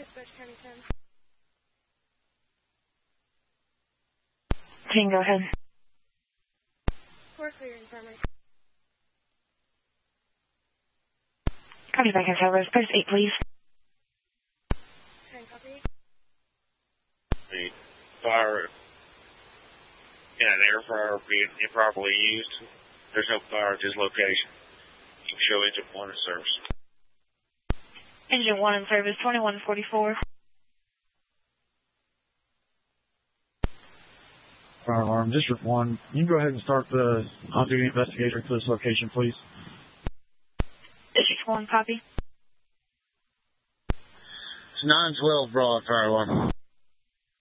Dispatch County 10. Team, go ahead. Core clear in primary. Copy back in Salvador. Post 8, please. 10 copy. The fire in an air fryer being improperly used. There's no fire at this location. You can show engine 1 in service. Engine 1 in service, 2144. Fire alarm, District 1. You can go ahead and start the on-duty investigation for this location, please. District 1, copy. It's 912 broad, fire alarm.